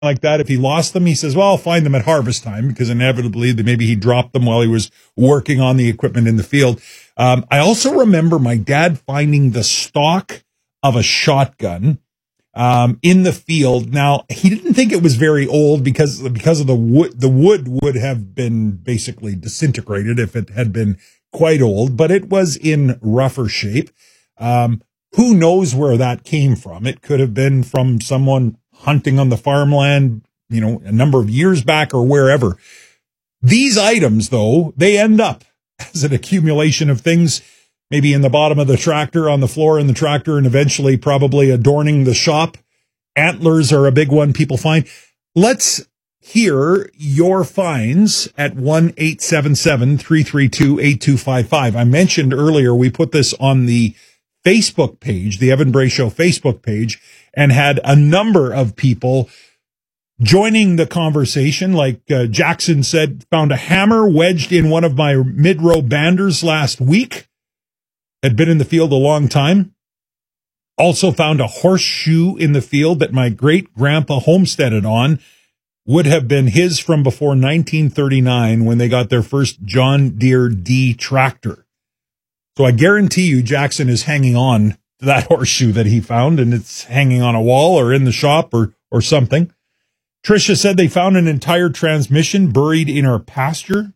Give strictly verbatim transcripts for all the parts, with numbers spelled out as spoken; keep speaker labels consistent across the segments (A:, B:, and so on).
A: like that. If he lost them, he says, well, I'll find them at harvest time because inevitably maybe he dropped them while he was working on the equipment in the field. Um, I also remember my dad finding the stock of a shotgun um, in the field. Now, he didn't think it was very old because, because of the wood. The wood would have been basically disintegrated if it had been quite old, but it was in rougher shape. Um, who knows where that came from? It could have been from someone hunting on the farmland, you know, a number of years back or wherever. These items, though, they end up as an accumulation of things, maybe in the bottom of the tractor, on the floor in the tractor, and eventually probably adorning the shop. Antlers are a big one people find. Let's hear your finds at one eight seven seven, three three two, eight two five five. I mentioned earlier we put this on the Facebook page, the Evan Bray Show Facebook page, and had a number of people joining the conversation. Like uh, Jackson said, found a hammer wedged in one of my mid-row banders last week. Had been in the field a long time. Also found a horseshoe in the field that my great-grandpa homesteaded on. Would have been his from before nineteen thirty-nine when they got their first John Deere D tractor. So I guarantee you Jackson is hanging on to that horseshoe that he found, and it's hanging on a wall or in the shop or, or something. Tricia said they found an entire transmission buried in our pasture.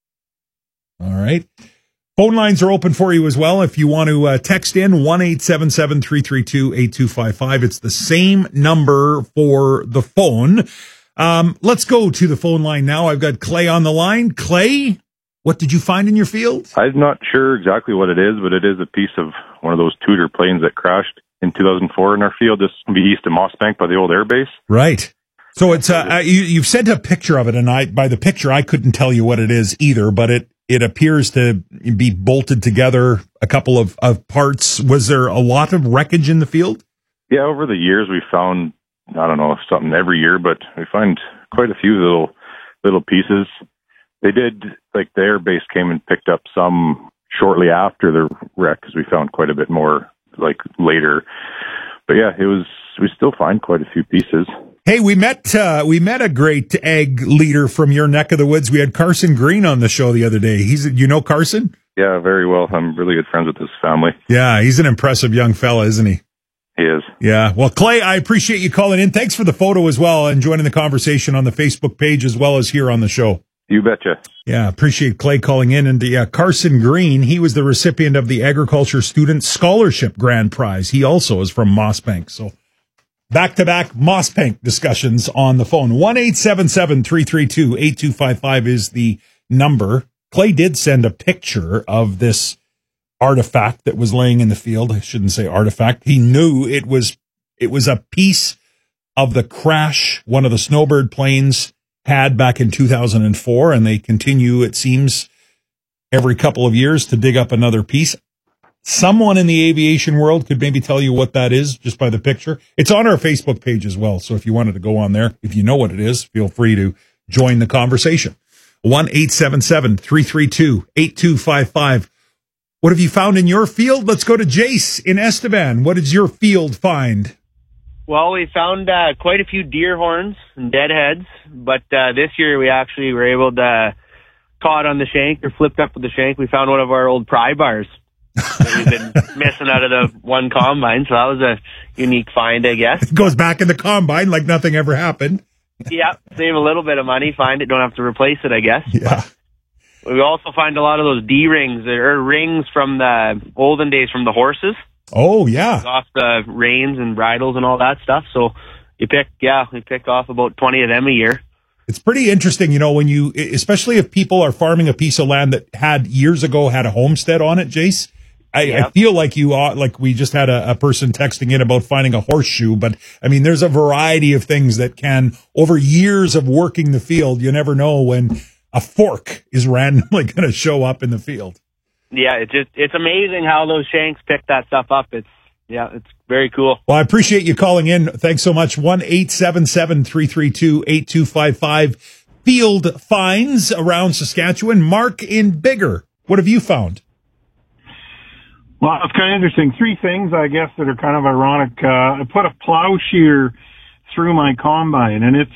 A: All right. Phone lines are open for you as well. If you want to uh, text in, one eight seven seven, three three two, eight two five five. It's the same number for the phone. Um, let's go to the phone line now. I've got Clay on the line. Clay, what did you find in your field?
B: I'm not sure exactly what it is, but it is a piece of one of those Tudor planes that crashed in two thousand four in our field. This would be east of Mossbank by the old air base.
A: Right. So it's uh, you, you've sent a picture of it, and I by the picture I couldn't tell you what it is either, but it it appears to be bolted together, a couple of, of parts. Was there a lot of wreckage in the field?
B: Yeah, over the years we found, I don't know, something every year, but we find quite a few little little pieces. They did, like the air base came and picked up some shortly after the wreck because we found quite a bit more like later. But yeah, it was, we still find quite a few pieces.
A: Hey, we met uh, we met a great ag leader from your neck of the woods. We had Carson Green on the show the other day. He's, you know Carson?
B: Yeah, very well. I'm really good friends with his family.
A: Yeah, he's an impressive young fella, isn't he?
B: He is.
A: Yeah. Well, Clay, I appreciate you calling in. Thanks for the photo as well and joining the conversation on the Facebook page as well as here on the show.
B: You betcha.
A: Yeah, appreciate Clay calling in. And yeah, Carson Green, he was the recipient of the Agriculture Student Scholarship Grand Prize. He also is from Mossbank. So back-to-back Mossbank discussions on the phone. one eight seven seven, three three two, eight two five five is the number. Clay did send a picture of this artifact that was laying in the field. I shouldn't say artifact. He knew it was, it was a piece of the crash one of the Snowbird planes had back in two thousand four, and they continue, it seems, every couple of years to dig up another piece. Someone in the aviation world could maybe tell you what that is just by the picture. It's on our Facebook page as well, so if you wanted to go on there, if you know what it is, feel free to join the conversation. one eight seven seven, three three two, eight two five five. What have you found in your field? Let's go to Jace in Estevan. What did your field find?
C: Well, we found uh, quite a few deer horns and deadheads, but uh, this year we actually were able to caught on the shank or flipped up with the shank. We found one of our old pry bars that we've been missing out of the one combine, so that was a unique find, I guess.
A: It goes back in the combine like nothing ever happened.
C: Yeah, save a little bit of money, find it, don't have to replace it, I guess.
A: Yeah.
C: But we also find a lot of those D-rings, or rings from the olden days from the horses.
A: Oh, yeah.
C: Off the reins and bridles and all that stuff. So you pick, yeah, we pick off about twenty of them a year.
A: It's pretty interesting, you know, when you, especially if people are farming a piece of land that had years ago had a homestead on it, Jace. I, yep. I feel like you are, like we just had a, a person texting in about finding a horseshoe, but I mean, there's a variety of things that can, over years of working the field, you never know when a fork is randomly going to show up in the field.
C: Yeah, it's just, it's amazing how those shanks pick that stuff up. It's, yeah, it's very cool.
A: Well, I appreciate you calling in. Thanks so much. one eight seven seven, three three two, eight two five five. Field finds around Saskatchewan. Mark in Bigger, what have you found?
D: Well, it's kind of interesting. Three things, I guess, that are kind of ironic. Uh, I put a plow shear through my combine, and it's